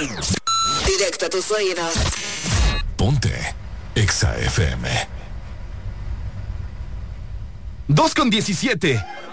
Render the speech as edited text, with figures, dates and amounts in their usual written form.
Directo a tus oídos. Ponte Exa FM. 2:17.